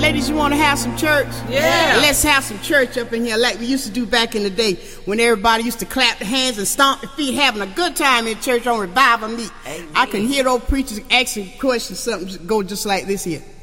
Ladies, you want to have some church? Yeah. Let's have some church up in here like we used to do back in the day when everybody used to clap their hands and stomp their feet, having a good time in church on revival meet. Amen. I can hear those preachers asking questions, something go just like this here.